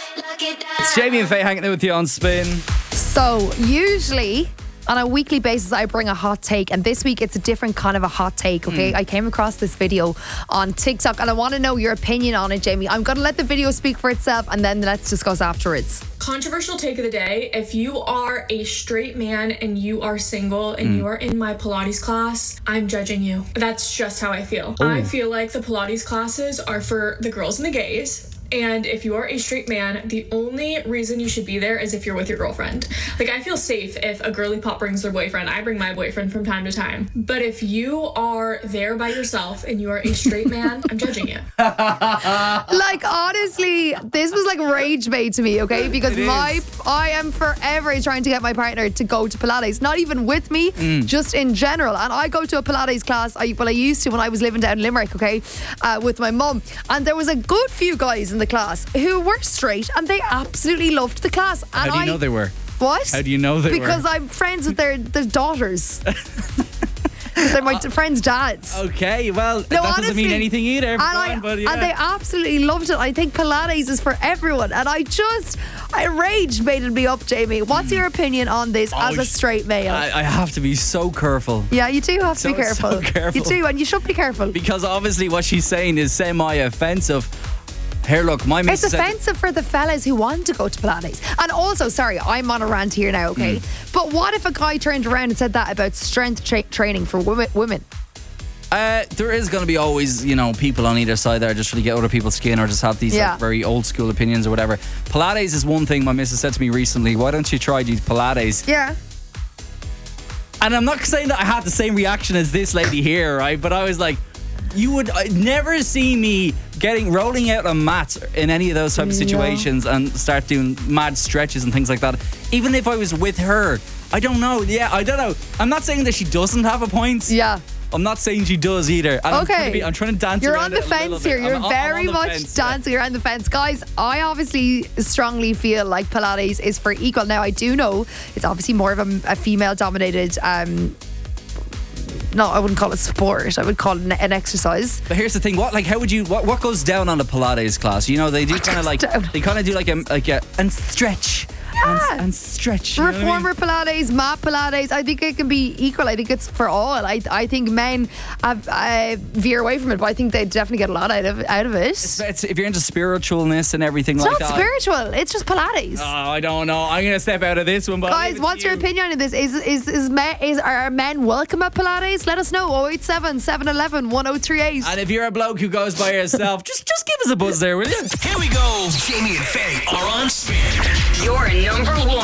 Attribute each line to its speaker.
Speaker 1: It's Jamie and Faye hanging out with you on Spin.
Speaker 2: So, usually on a weekly basis, I bring a hot take, and this week it's a different kind of a hot take, okay? I came across this video on TikTok, and I want to know your opinion on it, Jamie. I'm going to let the video speak for itself, and then let's discuss afterwards.
Speaker 3: Controversial take of the day. If you are a straight man and you are single and you are in my Pilates class, I'm judging you. That's just how I feel. I feel like the Pilates classes are for the girls and the gays. And if you are a straight man, the only reason you should be there is if you're with your girlfriend. Like, I feel safe if a girly pop brings their boyfriend. I bring my boyfriend from time to time. But if you are there by yourself and you are a straight man, I'm judging you.
Speaker 2: Like, honestly, this was like rage bait to me, okay? Because I am forever trying to get my partner to go to Pilates. Not even with me, just in general. And I go to a Pilates class, I used to when I was living down in Limerick, okay? With my mum. And there was a good few guys in the class who were straight, and they absolutely loved the class. And
Speaker 1: How do you know they were?
Speaker 2: What?
Speaker 1: How do you know they were?
Speaker 2: Because I'm friends with their daughters. Because they're my friends' dads.
Speaker 1: Okay, well, that doesn't mean anything either.
Speaker 2: And they absolutely loved it. I think Pilates is for everyone. And rage baited me up, Jamie. What's your opinion on this as a straight male?
Speaker 1: I have to be so careful.
Speaker 2: Yeah, you do have to be careful.
Speaker 1: So careful.
Speaker 2: You do, and you should be careful.
Speaker 1: Because obviously what she's saying is semi-offensive. Here, look, my missus
Speaker 2: It's offensive for the fellas who want to go to Pilates. And also, sorry, I'm on a rant here now, okay? But what if a guy turned around and said that about strength training for women?
Speaker 1: There is going to be always, people on either side that are just trying to get other people's skin or just have these like, very old school opinions or whatever. Pilates is one thing my missus said to me recently. Why don't you try these Pilates?
Speaker 2: Yeah.
Speaker 1: And I'm not saying that I had the same reaction as this lady here, right? But I was like, you would never see me rolling out a mat in any of those type of situations and start doing mad stretches and things like that. Even if I was with her, I don't know. Yeah, I don't know. I'm not saying that she doesn't have a point.
Speaker 2: Yeah.
Speaker 1: I'm not saying she does either. And
Speaker 2: okay.
Speaker 1: I'm trying to dance
Speaker 2: You're
Speaker 1: around
Speaker 2: on the fence here. You're very much dancing around the fence. Guys, I obviously strongly feel like Pilates is for equal. Now, I do know it's obviously more of a female-dominated no, I wouldn't call it sport. I would call it an exercise.
Speaker 1: But here's the thing: what goes down on a Pilates class? They do kind of like they kind of do like a and stretch.
Speaker 2: Yeah.
Speaker 1: And stretch.
Speaker 2: Reformer Pilates, mat Pilates. I think it can be equal. I think it's for all. I think men veer away from it, but I think they definitely get a lot out of it.
Speaker 1: If you're into spiritualness and everything
Speaker 2: it's
Speaker 1: like that.
Speaker 2: It's not spiritual. It's just Pilates.
Speaker 1: Oh, I don't know. I'm going to step out of this one. But
Speaker 2: guys, what's your opinion on this? Are men welcome at Pilates? Let us know. 087 711 1038.
Speaker 1: And if you're a bloke who goes by yourself, just give us a buzz there, will you?
Speaker 4: Here we go. Jamie and Faye are on Spin. Your number one.